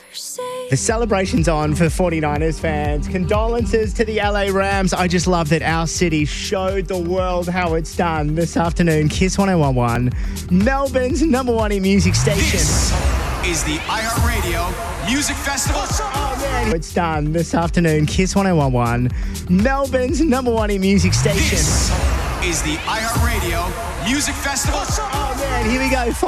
The celebration's on for 49ers fans. Condolences to the LA Rams. I just love that our city showed the world how it's done this afternoon. Kiss 1011, Melbourne's number one in music station. This is the iHeartRadio Music Festival. Oh, man. It's done this afternoon. Kiss 1011, Melbourne's number one in music station. This is the iHeartRadio Music Festival. Oh, man. Here we go.